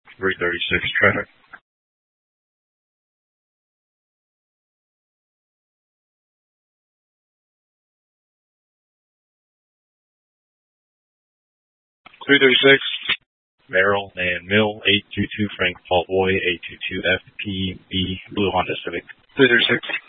336 traffic. Merrill and Mill, 822 Frank Paul Boy, 822 FPB Blue Honda Civic. 336.